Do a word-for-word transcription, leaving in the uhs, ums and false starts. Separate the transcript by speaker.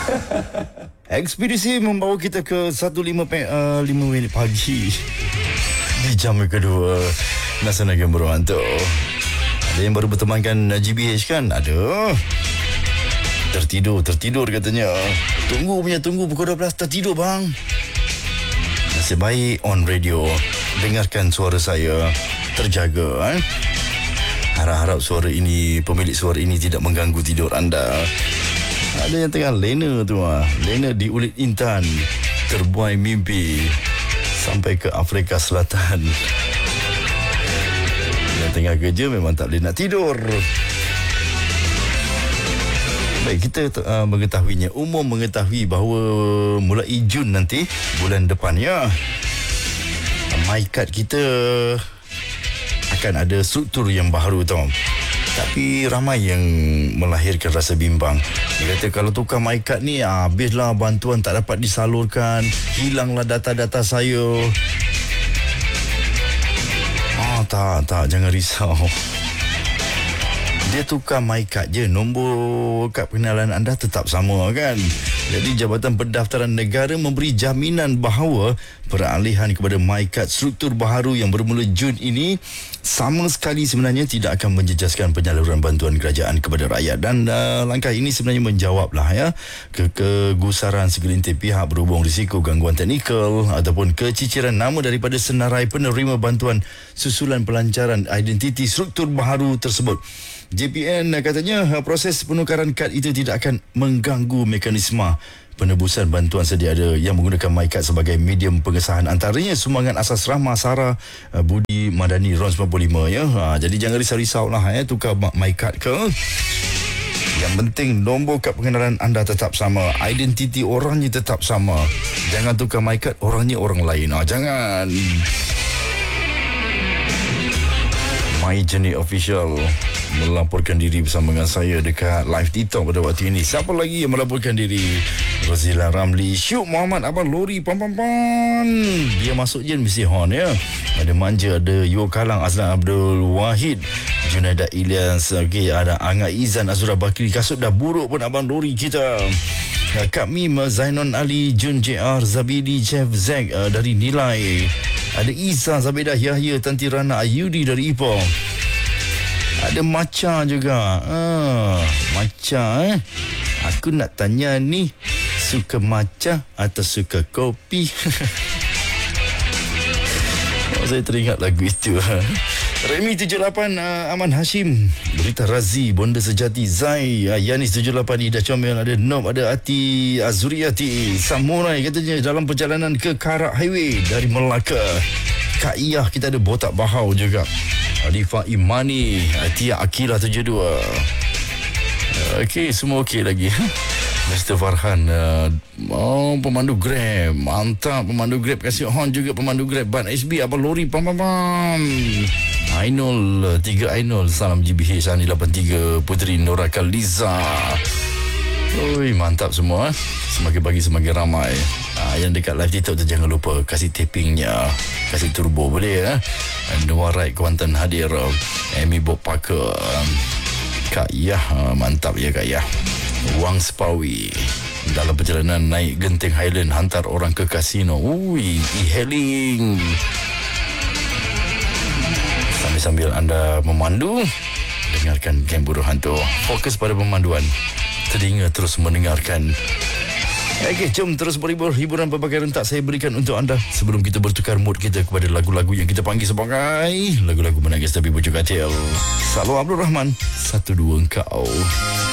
Speaker 1: Ekspedisi membawa kita ke satu lima minit pagi di jam kedua Nasional Game Berhantu. Ada yang baru bertemankan G B H kan? Ada. Tertidur, tertidur katanya. Tunggu punya tunggu pukul dua belas tertidur bang. Nasib baik on radio. Dengarkan suara saya. Terjaga eh? Harap-harap suara ini, pemilik suara ini tidak mengganggu tidur anda. Ada yang tengah lena tu ah. Lena di Ulit Intan. Terbuai mimpi sampai ke Afrika Selatan. Yang tengah kerja memang tak boleh nak tidur. Baik, kita uh, mengetahuinya. Umum mengetahui bahawa mulai Jun nanti, bulan depan ya, MyKad kita akan ada struktur yang baru tau. Tapi ramai yang melahirkan rasa bimbang. Dia kata kalau tukar MyKad ni, habislah bantuan tak dapat disalurkan, hilanglah data-data saya. Ah, tak, tak, jangan risau. Dia tukar MyKad je, nombor kad pengenalan anda tetap sama kan. Jadi Jabatan Pendaftaran Negara memberi jaminan bahawa peralihan kepada MyKad struktur baharu yang bermula Jun ini sama sekali sebenarnya tidak akan menjejaskan penyaluran bantuan kerajaan kepada rakyat. Dan uh, langkah ini sebenarnya menjawablah ya ke kegusaran segelintir pihak berhubung risiko gangguan teknikal ataupun keciciran nama daripada senarai penerima bantuan susulan pelancaran identiti struktur baharu tersebut. J P N katanya proses penukaran kad itu tidak akan mengganggu mekanisme penebusan bantuan sedia ada yang menggunakan MyKad sebagai medium pengesahan, antaranya sumbangan asas rahmah Sarah Budi Madani R O N sembilan puluh lima ya. Ha, jadi jangan risau-risau lah ya, tukar MyKad ke. Yang penting nombor kad pengenalan anda tetap sama, identiti orangnya tetap sama. Jangan tukar MyKad orangnya orang lain. Ha, jangan. My Journey Official melaporkan diri bersama dengan saya dekat live TikTok pada waktu ini. Siapa lagi yang melaporkan diri? Rozila Ramli, Syuk Muhammad Abang Lori, pam pam pam. Dia masuk je mesti horn ya. Ada Manja, ada Yo Kalang, Azlan Abdul Wahid, Junaida Ilyas, okay, ada Angga Izan, Azura Bakri. Kasut dah buruk pun Abang Lori kita. Kak Mim, Zainon Ali, Jun J R, Zabidi, Jeff Zack uh, dari Nilai. Ada Isa, Zabedah Yahya, Tanti Rana Ayudi dari Ipoh. Ada Maca juga. Ah, Maca eh. Aku nak tanya ni, suka matcha atau suka kopi? Oh, saya teringat lagu itu. Remy tujuh lapan, uh, Aman Hashim, Berita Razi, Bonda Sejati, Zai, uh, Yanis tujuh lapan, Ida Comel, ada Nob, ada Ati Azuriati, Samurai katanya dalam perjalanan ke Karak Highway dari Melaka. Kak Iyah, kita ada Botak Bahau juga. Alifa Imani, Tia Akila tujuh dua. Okey, semua okey lagi. Mister Farhan, uh, oh, pemandu Grab. Mantap, pemandu Grab. Kasih horn juga pemandu Grab. Ban S B, Abang Lori, pam pam pam. Ainul, tiga Ainul. Salam G B H, Ani lapan tiga. Putri Nora Kaliza. Oi, mantap semua. Semakin pagi semakin ramai. Ah, yang dekat live TikTok tu jangan lupa kasih tapingnya, kasih turbo boleh ya. Noah Wright Kuantan hadir. Amy Bob Parker, Kak Yah, mantap ya Kak Yah. Wang Sepawi, dalam perjalanan naik Genting Highland hantar orang ke kasino. Ui, e-hailing. Sambil-sambil anda memandu, dengarkan Game Buruh Hantu. Fokus pada pemanduan, telinga terus mendengarkan. Okey, jom terus berhibur. Hiburan pelbagai rentak saya berikan untuk anda sebelum kita bertukar mood kita kepada lagu-lagu yang kita panggil sebagai lagu-lagu menangis tapi bujuk katil. Salam Abdul Rahman, satu dua engkau.